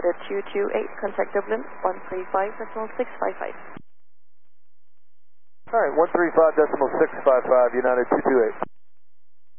United 228, contact Dublin 135.655. Alright, 135.655, United 228.